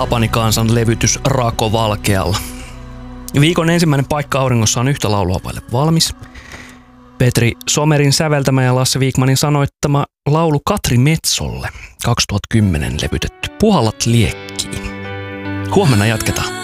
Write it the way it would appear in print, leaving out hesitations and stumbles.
Tapani-kansan levytys Rako Valkealla. Viikon ensimmäinen paikka auringossa on yhtä laulua vaille valmis. Petri Somerin säveltämä ja Lasse Wikmanin sanoittama laulu Katri Metsolle 2010 levytetty Puhallat liekkiin. Huomenna jatketaan.